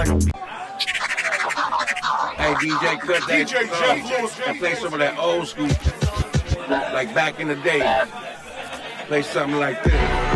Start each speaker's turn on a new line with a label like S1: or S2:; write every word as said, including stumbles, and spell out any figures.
S1: Hey, D J, cut that.
S2: D J Jeff Lewis.
S1: I play some of that old school, like back in the day. Play something like this.